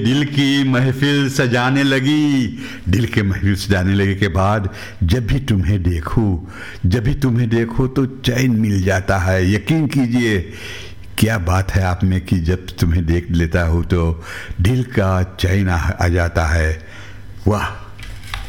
दिल की महफिल सजाने लगी। दिल के महफिल सजाने लगे के बाद जब भी तुम्हें देखूं तो चैन मिल जाता है। यकीन कीजिए क्या बात है आप में कि जब तुम्हें देख लेता हूँ तो दिल का चैन आ जाता है। वाह।